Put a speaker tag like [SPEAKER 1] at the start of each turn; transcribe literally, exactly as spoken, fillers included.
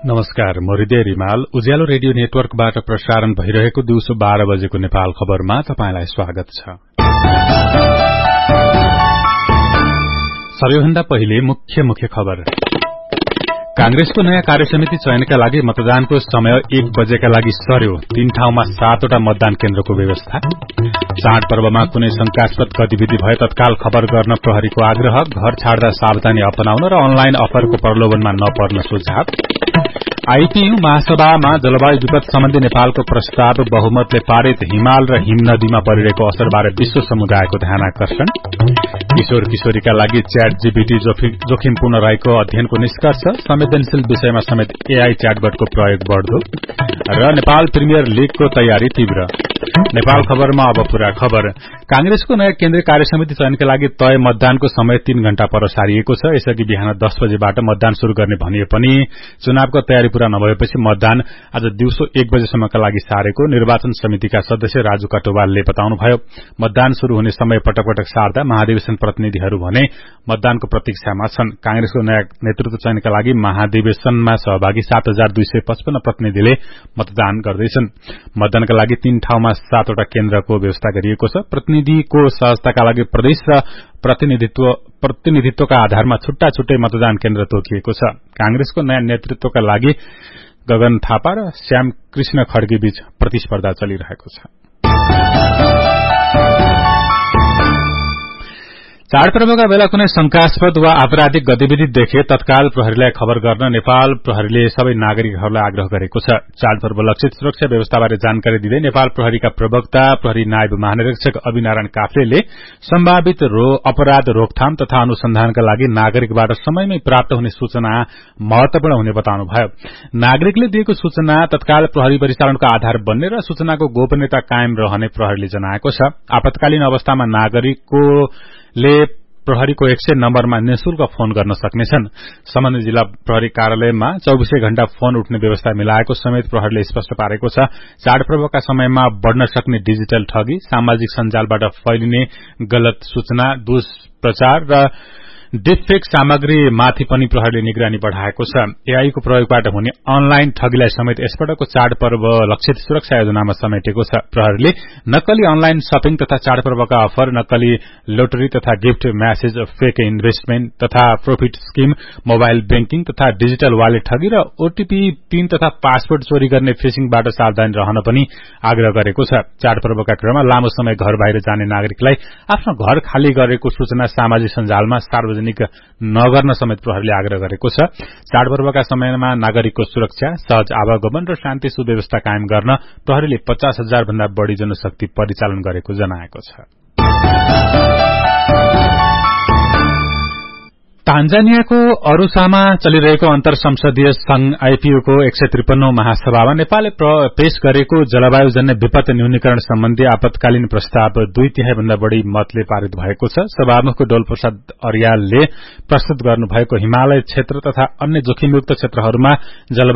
[SPEAKER 1] नमस्कार, म हृदय रिमाल उज्यालो रेडियो नेटवर्कबाट प्रसारण भइरहेको दिउँसो बाह्र बजेको नेपाल खबरमा तपाईंलाई स्वागत छ। सबैभन्दा पहिले मुख्य मुख्य खबर। कांग्रेसको नयाँ कार्यसमिति चयनका लागि मतदानको समय एक बजेका लागि सर्यो। तीन ठाउँमा सातवटा मतदान केन्द्रको व्यवस्था। चाडपर्वमा कुनै शंकास्पद गतिविधि भए तत्काल खबर गर्न प्रहरीको आग्रह। घर छाड्दा सावधानी अपनाउन र अनलाइन अफरको प्रलोभनमा नपर्न सुझाव। आईपीयू महासभामा जलवायु विपद सम्बन्धी नेपालको प्रस्ताव बहुमतले पारित। हिमाल र हिम नदीमा परिरहेको असरबारे विश्व समुदायको ध्यानाकर्षण। किशोर किशोरीका लागि च्याट जीपीटी जोखिमपूर्ण रहेको अध्ययनको निष्कर्ष। संवेदनशील विषयमा समेत एआई च्याटबटको प्रयोग बढ़दो र नेपाल प्रिमियर लीगको तयारी तीव्र। नेपाल खबरमा अब पूरा खबर। कांग्रेसको नयाँ केन्द्रीय कार्यसमिति चयनका लागि तय मतदानको समय तीन घण्टा पर सारिएको छ। यसअघि बिहान दस बजेबाट मतदान शुरू गर्ने भनिए पनि चुनावको तयारी पूरा नभएपछि मतदान आज दिउँसो एक बजेसम्मका लागि सारेको निर्वाचन समितिका सदस्य राजु कटुवालले बताउनुभयो। मतदान शुरू हुने समय पटक पटक सार्दा महाधिवेशन प्रतिनिधिहरू भने मतदानको प्रतीक्षामा छन्। कांग्रेसको नयाँ नेतृत्व चयनका लागि महाधिवेशनमा सहभागी सात हजार दुई सय पचपन्न प्रतिनिधिले मतदान गर्दैछन्। मतदानका लागि तीन ठाउँमा सातवटा केन्द्रको व्यवस्था गरिएको छ। प्रतिनिधिको सहजताका लागि प्रदेश र प्रतिनिधित्व प्रतिनिधित्वका आधारमा छुट्टा छुट्टै मतदान केन्द्र तोकिएको छ। कांग्रेसको नयाँ नेतृत्वका लागि गगन थापा र श्याम कृष्ण खड्गी बीच प्रतिस्पर्धा चलिरहेको छ। चाडपर्वका बेला कुनै शंकास्पद वा आपराधिक गतिविधि देखे तत्काल प्रहरीलाई खबर गर्न नेपाल प्रहरीले सबै नागरिकहरूलाई आग्रह गरेको छ। चाडपर्व लक्षित सुरक्षा व्यवस्थाबारे जानकारी दिँदै नेपाल प्रहरीका प्रवक्ता प्रहरी नायब महानिरीक्षक अभिनारायण काफ्लेले सम्भावित रो अपराध रोकथाम तथा अनुसन्धानका लागि नागरिकबाट समयमै प्राप्त हुने सूचना महत्वपूर्ण हुने बताउनुभयो। नागरिकले दिएको सूचना तत्काल प्रहरी परिचालनको आधार बन्ने र सूचनाको गोपनीयता कायम रहने प्रहरीले जनाएको छ। आपतकालीन अवस्थामा नागरिकको ले प्रहरीको एक सय नम्बरमा निशुल्क फोन गर्न सक्नेछन्। सम्बन्धित जिल्ला प्रहरी कार्यालयमा चौबीसै घण्टा फोन उठ्ने व्यवस्था मिलाएको समेत प्रहरीले स्पष्ट पारेको छ। चाडपर्वका समयमा बढ़न सक्ने डिजिटल ठगी, सामाजिक सञ्जालबाट फैलिने गलत सूचना, दुष्प्रचार र डिफेक सामग्री माथि पनि प्रहरीले निगरानी बढ़ाएको छ। एआईको प्रयोगबाट हुने अनलाइन ठगीलाई समेत यसपटकको चाडपर्व लक्षित सुरक्षा योजनामा समेटेको छ। प्रहरीले नक्कली अनलाइन शपिङ तथा चाडपर्वका अफर, नक्कली लोटरी तथा गिफ्ट म्यासेज, फेक इन्भेस्टमेन्ट तथा प्रोफिट स्किम, मोबाइल बैंकिङ तथा डिजिटल वालेट ठगी र ओटीपी पिन तथा पासवर्ड चोरी गर्ने फिशिङबाट सावधान रहन पनि आग्रह गरेको छ। चाडपर्वका क्रममा लामो समय घर बाहिर जाने नागरिकलाई आफ्नो घर खाली गरेको सूचना सामाजिक सञ्जालमा सार्वजनिक नगर्न समेत प्रहरीले आग्रह गरेको छ। चाडपर्वका समयमा नागरिकको सुरक्षा, सहज आवागमन र शान्ति सुव्यवस्था कायम गर्न प्रहरीले पचास हजार भन्दा बढ़ी जनशक्ति परिचालन गरेको जनाएको छ। तान्जानियाको अरूसामा चलिरहेको अन्तर संसदीय संघ आईपीयूको एक सय त्रिपन्नौ महासभामा नेपालले पेश गरेको जलवायुजन्य विपद न्यूनीकरण सम्बन्धी आपतकालीन प्रस्ताव दुई तिहाई भन्दा बढ़ी मतले पारित भएको छ। सभामुख डोलप्रसाद अर्यालले प्रस्तुत गर्नुभएको हिमालय क्षेत्र तथा अन्य जोखिमयुक्त क्षेत्रहरूमा